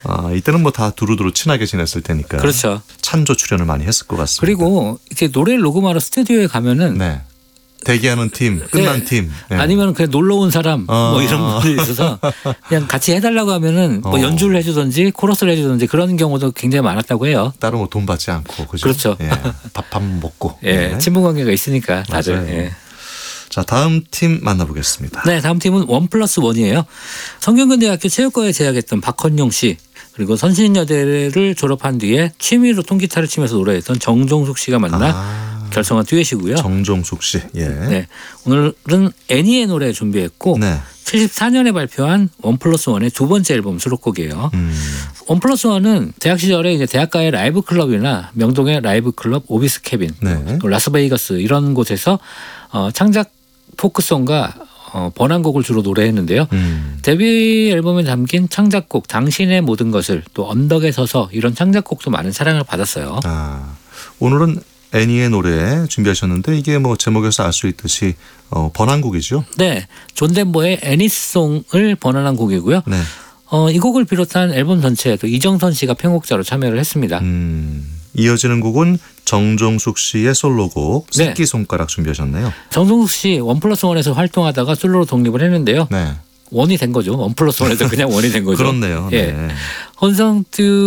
이때는 뭐 다 두루두루 친하게 지냈을 테니까. 그렇죠. 찬조 출연을 많이 했을 것 같습니다. 그리고 이렇게 노래를 녹음하러 스튜디오에 가면은 네. 대기하는 팀, 끝난 팀. 네. 아니면 그냥 놀러 온 사람 뭐 이런 분들이 있어서 그냥 같이 해달라고 하면은 뭐 연주를 해주든지 코러스를 해주든지 그런 경우도 굉장히 많았다고 해요. 따로 뭐 돈 받지 않고 그죠? 그렇죠. 예. 밥 한 번 먹고. 예, 친분 관계가 있으니까 다들. 맞아요. 예. 자, 다음 팀 만나보겠습니다. 네, 다음 팀은 1+1이에요. 성균관대학교 체육과에 재학했던 박헌용 씨, 그리고 선신여대를 졸업한 뒤에 취미로 통기타를 치면서 노래했던 정종숙 씨가 만나 결성한 듀엣이고요. 정종숙 씨. 예. 네, 오늘은 애니의 노래 준비했고 네. 74년에 발표한 1+1의 두 번째 앨범 수록곡이에요. 1+1은 대학 시절에 이제 대학가의 라이브 클럽이나 명동의 라이브 클럽, 오비스 캐빈, 네. 또 라스베이거스 이런 곳에서 창작 포크송과 번안곡을 주로 노래했는데요. 데뷔 앨범에 담긴 창작곡 당신의 모든 것을, 또 언덕에 서서 이런 창작곡도 많은 사랑을 받았어요. 오늘은 애니의 노래 준비하셨는데 이게 뭐 제목에서 알 수 있듯이 번안곡이죠. 네, 존 덴버의 애니송을 번안한 곡이고요. 네. 이 곡을 비롯한 앨범 전체에도 이정선 씨가 편곡자로 참여를 했습니다. 이어지는 곡은 정종숙 씨의 솔로곡 네. 새끼손가락 준비하셨네요. 정종숙 씨 1+1에서 활동하다가 솔로로 독립을 했는데요. 네. 원이 된 거죠. 1+1에서 그냥 원이 된 거죠. 그렇네요. 예. 네. 혼성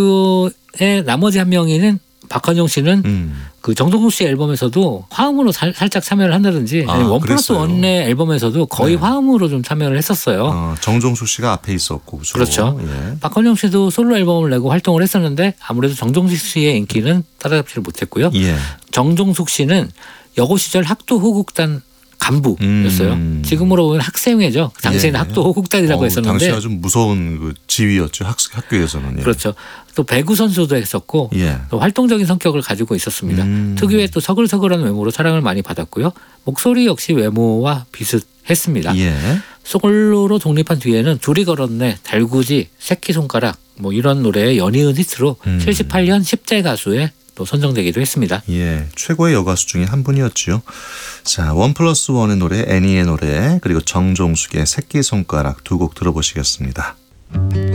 듀오의 나머지 한 명이는 박헌용 씨는 그 정종숙 씨 앨범에서도 화음으로 살짝 참여를 한다든지 아니면 1+1의 앨범에서도 거의 화음으로 좀 참여를 했었어요. 정종숙 씨가 앞에 있었고 주로. 그렇죠. 예. 박헌용 씨도 솔로 앨범을 내고 활동을 했었는데 아무래도 정종숙 씨의 인기는 따라잡지를 못했고요. 예. 정종숙 씨는 여고 시절 학도 호국단 간부였어요. 지금으로 보면 학생회죠. 당시에는 예. 학도 호국단이라고 했었는데. 당시 아주 무서운 그 지위였죠. 학교에서는. 예. 그렇죠. 또 배구 선수도 했었고 예. 또 활동적인 성격을 가지고 있었습니다. 특유의 또 서글서글한 외모로 사랑을 많이 받았고요. 목소리 역시 외모와 비슷했습니다. 예. 솔로로 독립한 뒤에는 둘이 걸었네, 달구지, 새끼손가락 뭐 이런 노래의 연이은 히트로 78년 10대 가수에 또 선정되기도 했습니다. 예, 최고의 여가수 중에 한 분이었죠. 자, 1+1의 노래, 애니의 노래, 그리고 정종숙의 새끼손가락 두 곡 들어보시겠습니다.